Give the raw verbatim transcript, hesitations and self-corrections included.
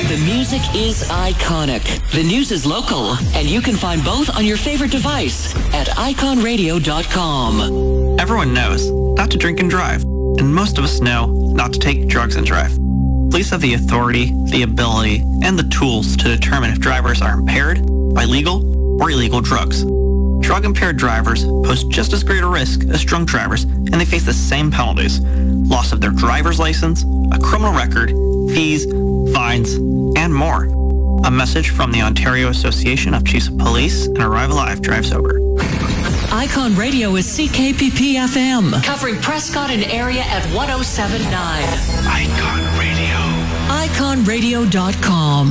The music is iconic. The news is local. And you can find both on your favorite device at icon radio dot com. Everyone knows not to drink and drive. And most of us know not to take drugs and drive. Police have the authority, the ability, and the tools to determine if drivers are impaired by legal or illegal drugs. Drug-impaired drivers pose just as great a risk as drunk drivers, and they face the same penalties: loss of their driver's license, a criminal record, fees, fines, and more. A message from the Ontario Association of Chiefs of Police and Arrive Alive Drive Sober. Icon Radio is C K P P F M, covering Prescott and area at one oh seven point nine. Icon Radio. icon radio dot com.